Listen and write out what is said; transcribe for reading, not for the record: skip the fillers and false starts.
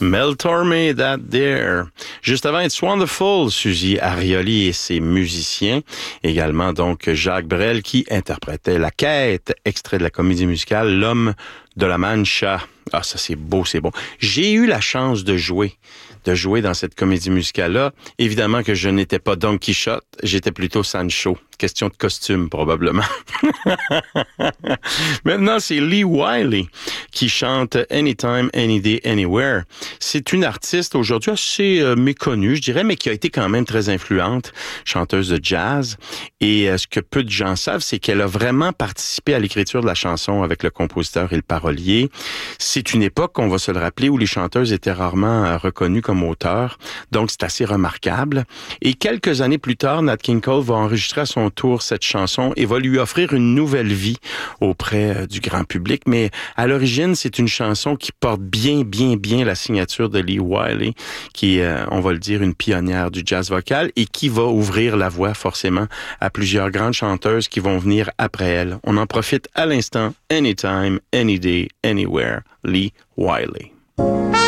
Mel Torme, That There. Juste avant, It's Wonderful, Suzy Arioli et ses musiciens. Également, donc, Jacques Brel qui interprétait La Quête, extrait de la comédie musicale L'Homme de la Mancha. Ah, ça, c'est beau, c'est bon. J'ai eu la chance de jouer dans cette comédie musicale-là. Évidemment que je n'étais pas Don Quichotte, j'étais plutôt Sancho. Question de costume, probablement. Maintenant, c'est Lee Wiley qui chante Anytime, Any Day, Anywhere. C'est une artiste aujourd'hui assez méconnue, je dirais, mais qui a été quand même très influente, chanteuse de jazz. Et ce que peu de gens savent, c'est qu'elle a vraiment participé à l'écriture de la chanson avec le compositeur et le parolier. C'est une époque, on va se le rappeler, où les chanteuses étaient rarement reconnues comme auteurs. Donc, c'est assez remarquable. Et quelques années plus tard, Nat King Cole va enregistrer à son tour cette chanson et va lui offrir une nouvelle vie auprès du grand public. Mais à l'origine, c'est une chanson qui porte bien la signature de Lee Wiley, qui est, on va le dire, une pionnière du jazz vocal et qui va ouvrir la voie forcément à plusieurs grandes chanteuses qui vont venir après elle. On en profite à l'instant. Anytime, Any Day, Anywhere, Lee Wiley.